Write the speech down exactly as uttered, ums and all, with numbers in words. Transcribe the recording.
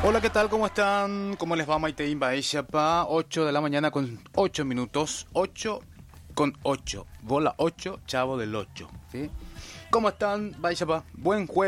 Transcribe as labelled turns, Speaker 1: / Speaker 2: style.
Speaker 1: Hola, ¿qué tal? ¿Cómo están? ¿Cómo les va, Maite Imba Eixapa? ocho de la mañana con ocho minutos. ocho con ocho. Bola ocho, chavo del ocho. ¿Sí? ¿Cómo están, Baixapa? Buen jueves.